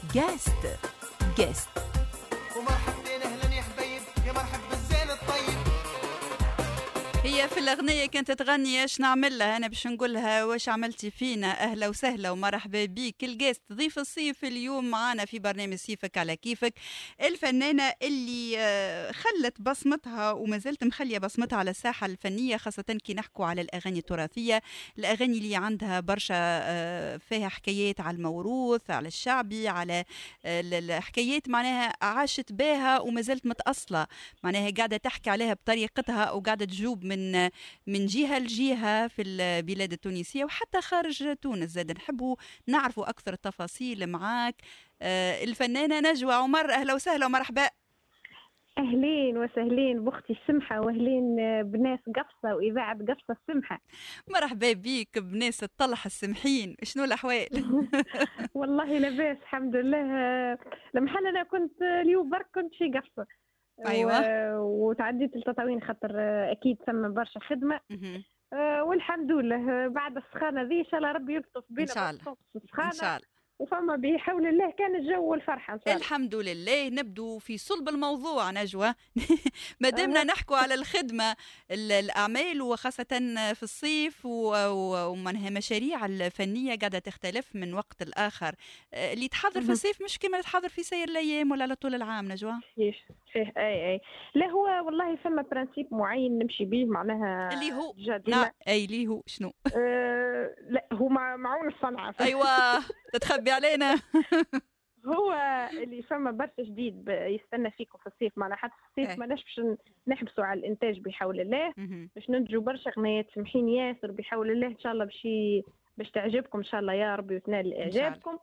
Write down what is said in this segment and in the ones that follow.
جاست جاست. ومرحبتين اهلا يا حبيب، يا مرحب بالزين الطيب. هي في الأغنية كانت تغني ايش نعمل لها، أنا باش نقولها واش عملتي فينا. أهلا وسهلا ومرحبا بيك الجاست ضيف الصيف اليوم معنا في برنامج صيفك على كيفك، الفنانة اللي خلت بصمتها وما زلت مخلية بصمتها على الساحة الفنية، خاصة كي نحكوا على الأغاني التراثية، الأغاني اللي عندها برشا فيها حكايات على الموروث، على الشعبي، على الحكايات معناها عاشت بها وما زلت متأصلة، معناها قاعدة تحكي عليها بطريقتها وقاعدة تجوب من جهة لجهة في البلاد التونسية وحتى خارج تونس. زاد نحبوا نعرفوا أكثر التفاصيل معاك الفنانة نجوى عمر. أهلا وسهلا ومرحبا. أهلين وسهلين بأختي السمحة، وأهلين بناس قفصة وإذاعة قفصة السمحة. مرحبا بيك بناس الطلح السمحين، شنو الأحوال؟ والله لاباس الحمد لله. المحل أنا كنت اليوم برك كنت في قفصة. أيوة. وتعديت التطاوين خاطر أكيد ثم برشا خدمة. والحمد لله بعد السخانة ذي إن شاء الله ربي يلطف بينا. إن شاء الله إن شاء الله. وفما بحول الله كان الجو والفرحة إن شاء الله. الحمد لله. نبدو في صلب الموضوع نجوى. ما دمنا نحكوا على الخدمة، الأعمال وخاصة في الصيف ومنها مشاريع الفنية قاعدة تختلف من وقت الآخر. اللي تحضر في الصيف مش كما تحضر في سير الأيام ولا على طول العام نجوى. فيه أي لا هو والله فما برانسيب معين نمشي به معناها اللي هو نعم. أي اللي هو شنو؟ لا هو معون الصنعة. أيوة تتخبي علينا. هو اللي فما برشا جديد يستنى فيكم في الصيف، معنا حتى في الصيف ما باش نحبسوا على الانتاج بحول الله، باش ننتجوا برشا اغنيات سمحين ياسر بحول الله ان شاء الله باش تعجبكم ان شاء الله يا ربي وتنال اعجابكم.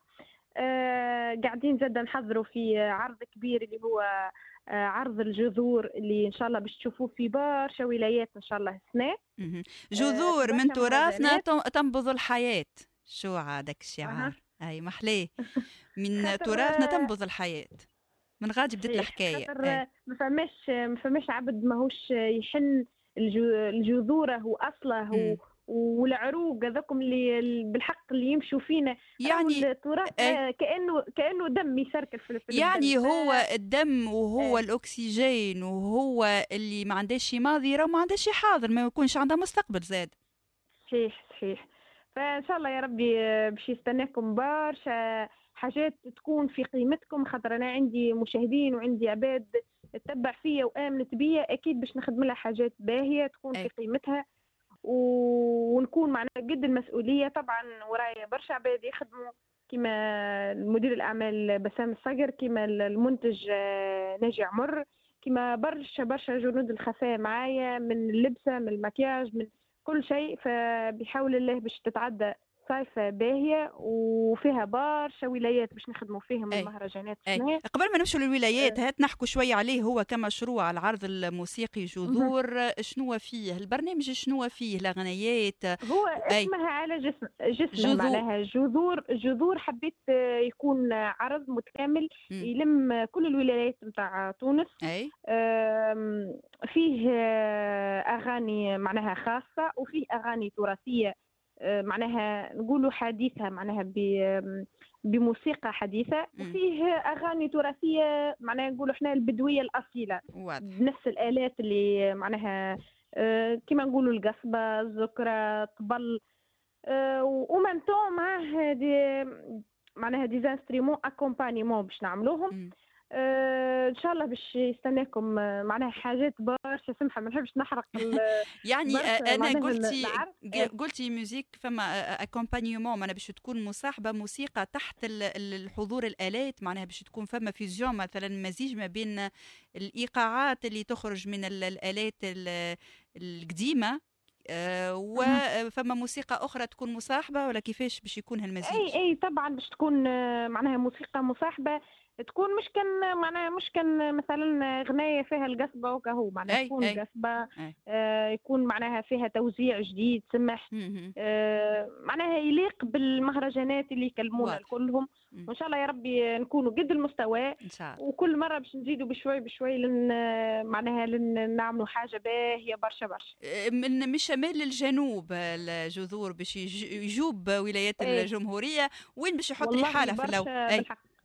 قاعدين زاد نحضروا في عرض كبير اللي هو عرض الجذور اللي ان شاء الله باش تشوفوه في برشا ولايات ان شاء الله السنه. جذور من تراثنا تنبض الحياه، شو عادك الشعار؟ اي محليه. من تراثنا تنبض الحياه، من غادي بدت الحكايه. ما فماش عبد ماهوش يحن الجذوره هو اصله والعروق هذاكم اللي بالحق اللي يمشوا فينا، يعني التراث كانه دم يسركل في يعني الدم. هو الدم وهو الاكسجين وهو اللي ما عندهش ماضي راه ما عندهش حاضر، ما يكونش عنده مستقبل زاد. صحيح. فان شاء الله يا ربي باش يستناكم برشا حاجات تكون في قيمتكم، خاطر انا عندي مشاهدين وعندي عباد تتبع فيا وامنت بيا، اكيد باش نخدم لها حاجات باهيه تكون في قيمتها ونكون معنا قد المسؤوليه. طبعا ورايا برشا عباد يخدموا كما المدير الاعمال بسام الصقر، كما المنتج ناجي عمر، كما برشا جنود الخفاء معايا، من اللبسه من المكياج من كل شيء. فبحول الله باش تتعدى صيفة باهية وفيها برشا ولايات باش نخدموا فيهم المهرجانات. قبل ما نمشوا للولايات هات نحكوا شوية عليه هو كمشروع العرض الموسيقي جذور. شنو فيه البرنامج؟ شنو فيه الأغنيات؟ هو اسمها على جسم معناها جذور. حبيت يكون عرض متكامل يلم كل الولايات متاع تونس. فيه أغاني معناها خاصة وفيه أغاني تراثية معناها نقولوا حديثة معناها بموسيقى حديثة، وفيه أغاني تراثية معناها نقولوا احنا البدوية الأصيلة بنفس الآلات اللي معناها كما نقولوا القصبة الزكرة طبل ومنتو معاه معناها دي زانستريمون اكومبانيمون باش نعملوهم. ان شاء الله باش يستناكم معناها حاجات برشا سمحه، ما نحبش نحرق يعني انا قلتي ميوزيك فما اكومبانيومون معناها باش تكون مصاحبه موسيقى تحت الحضور الالات، معناها باش تكون فما فيزيون مثلا مزيج ما بين الايقاعات اللي تخرج من الالات القديمه وفما موسيقى اخرى تكون مصاحبه، ولا كيفاش باش يكون هالمزيج؟ اي طبعا باش تكون معناها موسيقى مصاحبه، تكون مش كان مثلا غنايه فيها القصبه وكهو معناها تكون قصبه يكون معناها فيها توزيع جديد سمح معناها يليق بالمهرجانات اللي يكلمونا كلهم. وان شاء الله يا ربي نكونوا قد المستوى إن شاء الله. وكل مره باش نزيدوا بشوي معناها نعملوا حاجه باهيه برشا من الشمال للجنوب. الجذور باش يجوب ولايات الجمهوريه وين باش يحط لي حاله في الاول؟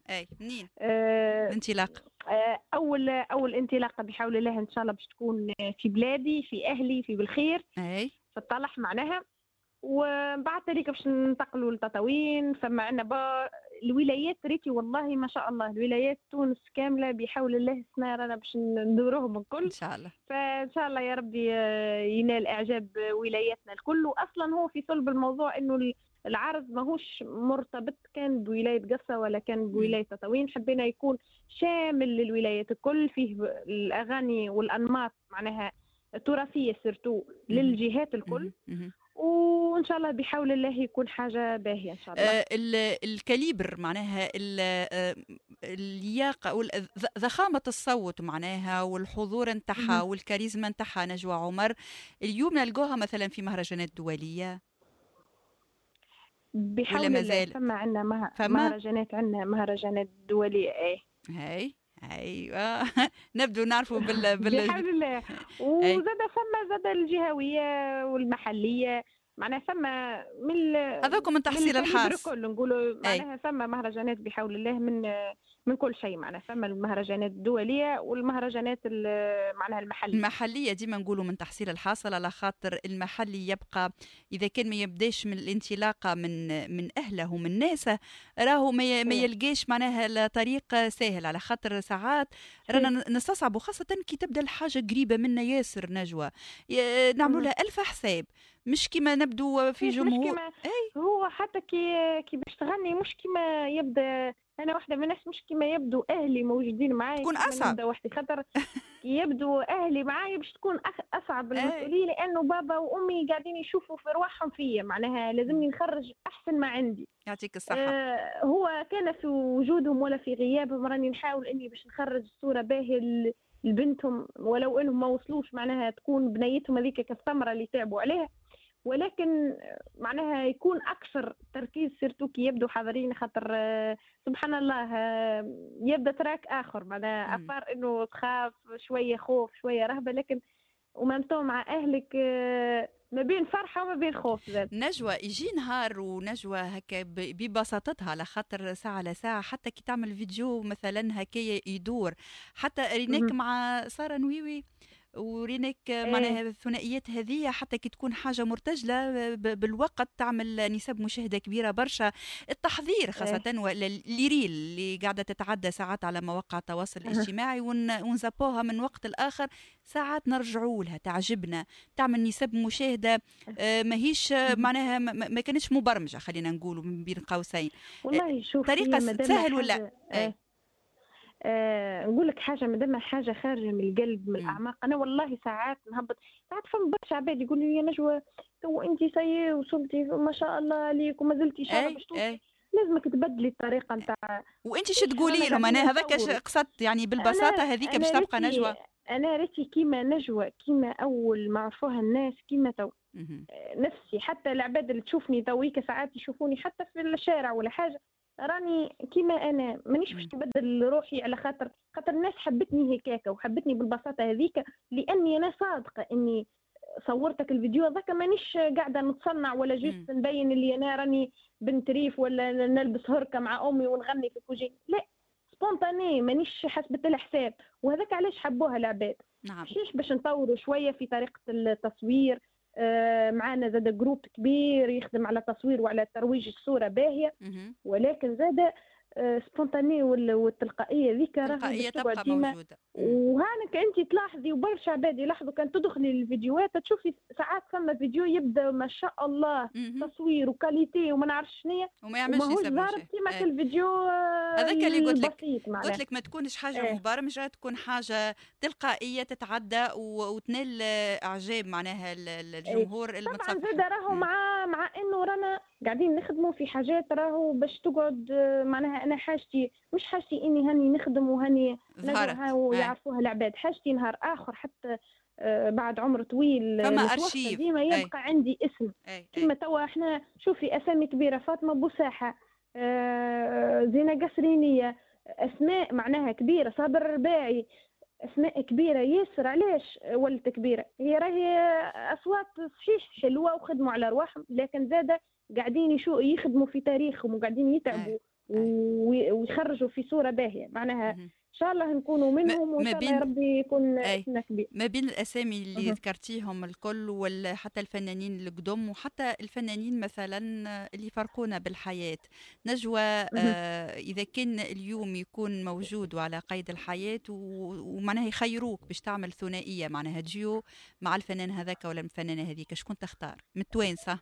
اي منين آه، الانطلاق؟ اول انطلاقه بحول الله ان شاء الله باش تكون في بلادي، في اهلي، في بالخير، اي في الطلح معناها. وبعد ذلك باش ننتقلوا لتطاوين. فما عندنا الولايات ريتي والله ما شاء الله، الولايات تونس كامله بحول الله السنه رانا باش ندوروهم ان الكل. شاء الله. فان شاء الله يا ربي ينال اعجاب ولاياتنا الكل. واصلا هو في صلب الموضوع انه العرض ماهوش مرتبط كان بولايه قصه ولا كان بولايه تطاوين، حبينا يكون شامل للولايات الكل، فيه الاغاني والانماط معناها تراثيه سيرتو للجهات الكل. وان شاء الله بحول الله يكون حاجه باهيه ان شاء الله. الكاليبر معناها اللياقه او ضخامه الصوت معناها والحضور نتاعها والكاريزما نتاعها نجوى عمر اليوم نلقوها مثلا في مهرجانات دوليه بحول ولا الله؟ مازال فما عندنا مهرجانات، عندنا مهرجانات دوليه. هاي ايوه نبدو نعرفوا بحول الله. وزاد زاد الجهويه والمحليه معناها فما هذوكم من تحصيل الحاص كل نقولوا معناها فما مهرجانات بحول الله من كل شيء. معناها فما المهرجانات الدوليه والمهرجانات معناها المحليه ديما نقولوا من تحصيل الحاصل، على خاطر المحلي يبقى اذا كان ما يبداش من الانطلاقه من اهله ومن ناسه راهو ما يلقاش معناها الطريق سهل، على خاطر ساعات رانا نستصعبوا خاصه كي تبدا الحاجه قريبه منا ياسر نجوى نعملوا لها ألف حساب، مش كيما نبدو في جمهور. هو حتى كي باش تغني مش كيما يبدا. انا واحده من الناس مش كيما يبدو اهلي موجودين معايا تكون اصعب وحدي، خاطر كي يبدو اهلي معايا باش تكون اصعب المسؤوليه، لانه بابا وامي قاعدين يشوفوا في رواحهم فيا، معناها لازمني نخرج احسن ما عندي. يعطيك الصحه. هو كان في وجودهم ولا في غيابهم راني نحاول اني باش نخرج صوره باهيه لبنتهم، ولو انهم ما وصلوش معناها تكون بنيتهم هذيك كالثمره اللي تعبوا عليها، ولكن معناها يكون اكثر تركيز سيرتو كي يبدو حاضرين، خاطر سبحان الله يبدا تراك اخر معناها افار انه تخاف شويه، خوف شويه رهبه، لكن ومامتو مع اهلك ما بين فرحه وما بين خوف. زاد نجوى يجي نهار ونجوى هكا ببساطتها، على خاطر ساعه لساعه حتى كي تعمل فيديو مثلا هكايا يدور، حتى ريناك مع ساره نويوي ورينك معناها الثنائيات هذه حتى كي تكون حاجه مرتجله بالوقت تعمل نسب مشاهده كبيره برشا. التحضير خاصه الليريل اللي قاعده تتعدى ساعات على مواقع التواصل الاجتماعي ونزبوها من وقت لاخر، ساعات نرجعوا لها تعجبنا، تعمل نسب مشاهده ماهيش معناها ما كانتش مبرمجه خلينا نقولوا من بين قوسين. والله شوف طريقه سهل ولا نقول لك حاجه مادام حاجه خارجه من القلب من الاعماق. انا والله ساعات نهبط، ساعات فما برشا عباد يقولوا لي يا نجوى تو انت سي وصلتي ما شاء الله عليك وما زلتي شابه باش توصلي، لازمك تبدلي الطريقه نتاع. وانت شو تقولي لهم؟ انا هذاك قصدت يعني بالبساطه هذيك باش تبقى نجوى. انا ريتي كيما نجوى كيما اول ما عرفوها الناس كيما تو نفسي، حتى العباد اللي تشوفني تويك ساعات يشوفوني حتى في الشارع ولا حاجه راني كيما انا، مانيش باش نبدل روحي على خاطر الناس حبتني هكاكا وحبتني بالبساطه هذيك، لاني انا صادقه اني صورتك الفيديو هذاك مانيش قاعده نتصنع ولا جست نبين اللي انا راني بنت ريف ولا نلبس هركه مع امي ونغني في كوجين، لا سبونتاني مانيش حسبت لها حساب. وهذاك علاش حبوها العباد. نعم. باش نطوروا شويه في طريقه التصوير. معانا زاد جروب كبير يخدم على تصوير وعلى ترويج الصورة باهية، ولكن زاد سبونتاني والتلقائية ذيك راهي تبقى موجودة. وهانك انت تلاحظي وبرشا عباد يلاحظوا كان تدخلي الفيديوهات تشوفي ساعات ثم فيديو يبدا ما شاء الله تصوير وكاليتي وما نعرفش شنو وما يعملش ضارب كيما الفيديو هذاك اللي قلت لك ما تكونش حاجة مبرمجة، تكون حاجة تلقائية تتعدى وتنال اعجاب معناها الجمهور طبعا زاد راهو مع انه رانا قاعدين نخدموا في حاجات راهو باش تقعد معناها انا حاجتي مش حاجتي اني هاني نخدم وهاني نجرها ويعرفوها العباد، حاجتي نهار اخر حتى بعد عمر طويل فما ارشيف ديما يبقى عندي اسم. كما توا احنا شوفي اسامي كبيره، فاطمه بوساحه، زينه قصرينيه، اسماء معناها كبيره، صابر الرباعي، اسماء كبيره ياسر. علاش ولت كبيره؟ هي راهي اصوات صحيح حلوه وخدموا على ارواحهم، لكن زاده قاعدين يخدموا في تاريخهم وقاعدين يتعبوا ويخرجوا في صورة باهية معناها. مهم. إن شاء الله نكونوا منهم، وإن ما شاء الله يا بين ربي يكون أي اسمنا كبير. ما بين الأسامي اللي مهم. ذكرتيهم الكل وحتى الفنانين القدم وحتى الفنانين مثلا اللي فرقونا بالحياة، نجوى مهم. إذا كان اليوم يكون موجود وعلى قيد الحياة ومعناها يخيروك باش تعمل ثنائية معناها ديو مع الفنان هذاك ولا الفنانة هذيك، شكون تختار من التوانسة؟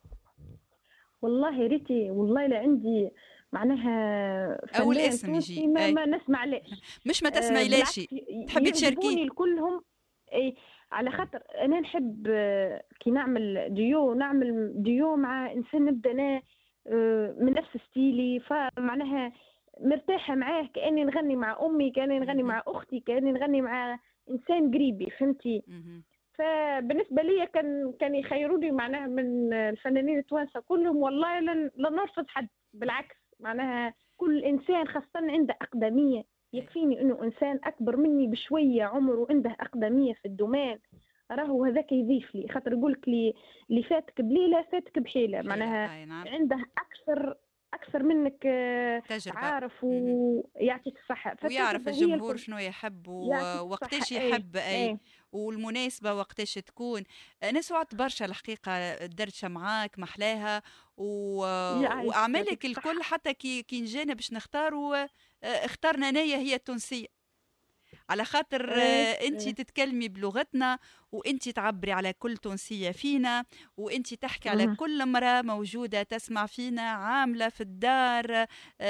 والله ريتي والله لا عندي معناها أول فنان اسم تونسي يجي ما نسمع ليش. مش ما تسمعي بالعكس لاشي تحبي تشاركيه. يعجبوني الكلهم. اي على خاطر انا نحب كي نعمل ديو مع انسان نبدا انا من نفس ستيلي، فمعناها مرتاحه معاه، كاني نغني مع امي، كاني نغني مهم. مع اختي، كاني نغني مع انسان قريبي، فهمتي؟ مهم. فبالنسبه لي كان يخيروني معناها من الفنانين التوانسه كلهم، والله لن نرفض حد، بالعكس معناها كل انسان خاصه عنده اقدميه. يكفيني انه انسان اكبر مني بشويه عمر وعنده اقدميه في الدومين، راهو هذاك يضيف لي، خاطر يقول لك اللي فاتك بليله فاتك بحيله، معناها أي نعم عنده اكثر منك تجربة. عارف مهم. ويعطيك الصحه، ويعرف فالتجربه هي الجمهور الكل. شنو يحب يعطيك ووقتاش الصحه. ايه يحب أي ايه والمناسبة وقتاش تكون. أنا سعدت برشا الحقيقة الدردشة معاك محلاها وأعمالك يعطيك الصحه. الكل حتى كي نجينا باش نختاروا اخترنا نية هي التونسية على خاطر ايه انتي تتكلمي بلغتنا وانتي تعبري على كل تونسية فينا وانتي تحكي على مهم. كل امرأة موجودة تسمع فينا عاملة في الدار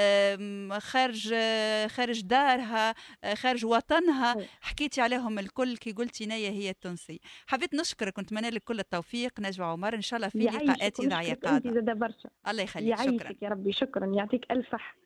خارج دارها خارج وطنها، ايه. حكيتي عليهم الكل كي قلتي نية هي التونسية. حبيت نشكرك ونتمنى لك كل التوفيق نجوى عمر إن شاء الله في يعيشك لقاءات إذاعية ونشكرك انت قادمة. زاده برشا. الله يخليك، شكرا. يعيشك يا ربي، شكرا، يعطيك الف صحه.